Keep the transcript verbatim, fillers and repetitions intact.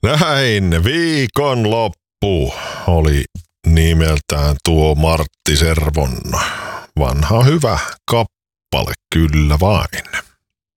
Näin viikonloppu oli nimeltään tuo Martti Servon vanha hyvä kappale, kyllä vain.